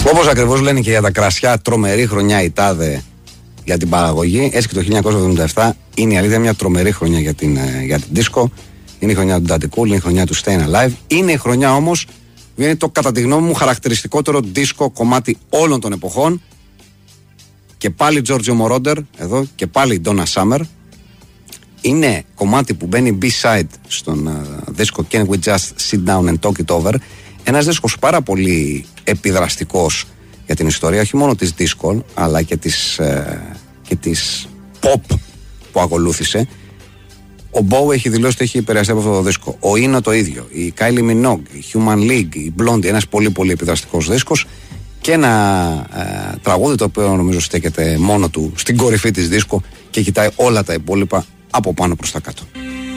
Όπως ακριβώς λένε και για τα κρασιά, τρομερή χρονιά η τάδε για την παραγωγή. Έτσι και το 1977 είναι η αλήθεια μια τρομερή χρονιά για την disco. Είναι η χρονιά του Daddy Cool, είναι η χρονιά του Stayin' Alive. Είναι η χρονιά όμως που είναι το κατά τη γνώμη μου χαρακτηριστικότερο disco κομμάτι όλων των εποχών. Και πάλι Giorgio Moroder εδώ και πάλι Donna Summer. Είναι κομμάτι που μπαίνει B-side στον δίσκο Can We Just Sit Down and Talk It Over. Ένας δίσκος πάρα πολύ επιδραστικός για την ιστορία, όχι μόνο της disco αλλά και της pop που ακολούθησε. Ο Bowie έχει δηλώσει ότι έχει επηρεαστεί από αυτό το δίσκο. Ο Ίνο το ίδιο. Η Kylie Minogue, η Human League, η Blondie. Ένας πολύ πολύ επιδραστικός δίσκος. Και ένα τραγούδι το οποίο νομίζω στέκεται μόνο του στην κορυφή της δίσκο και κοιτάει όλα τα υπόλοιπα από πάνω προς τα κάτω.